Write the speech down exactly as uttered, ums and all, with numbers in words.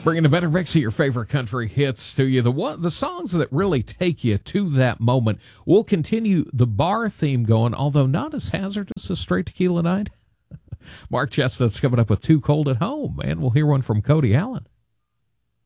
Bringing a better mix of your favorite country hits to you. The one, the songs that really take you to that moment. We'll continue the bar theme going, although not as hazardous as Straight Tequila Night. Mark Chestnut's coming up with Too Cold at Home, and we'll hear one from Cody Allen.